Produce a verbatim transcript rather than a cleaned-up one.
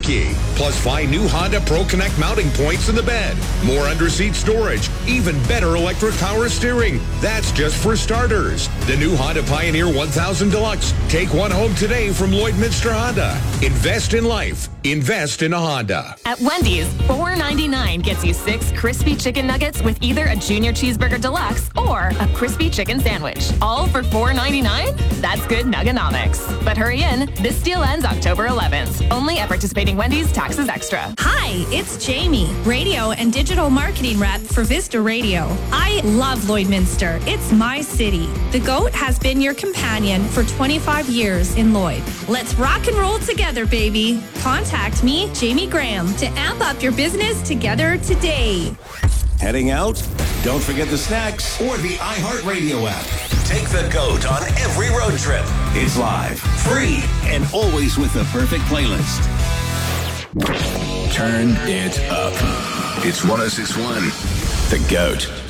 key. Plus, find new Honda Pro Connect mounting points in the bed. More under-seat storage. Even better electric power steering. That's just for starters. The new Honda Pioneer one thousand Deluxe. Take one home today from Lloydminster Honda. Invest in life. Invest in a Honda. At Wendy's, four ninety-nine gets you six crispy chicken nuggets with either a Junior Cheeseburger Deluxe or a crispy chicken sandwich. All for four ninety-nine? That's good nuggonomics. But hurry in. This deal ends October eleventh. Only at participating Wendy's, taxes extra. Hi, it's Jamie, radio and digital marketing rep for Vista Radio. I love Lloydminster. It's my city. The GOAT has been your companion for twenty-five years in Lloyd. Let's rock and roll together, baby. Contact me, Jamie Graham, to amp up your business together today. Heading out? Don't forget the snacks or the iHeartRadio app. Take the GOAT on every road trip. It's live, free, and always with the perfect playlist. Turn it up. It's one oh six point one, The GOAT.